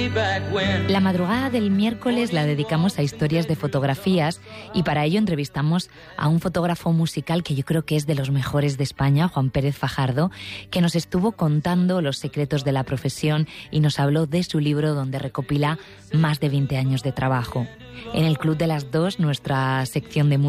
La madrugada del miércoles la dedicamos a historias de fotografías y para ello entrevistamos a un fotógrafo musical que yo creo que es de los mejores de España, Juan Pérez Fajardo, que nos estuvo contando los secretos de la profesión y nos habló de su libro donde recopila más de 20 años de trabajo. En el Club de las Dos, nuestra sección de música,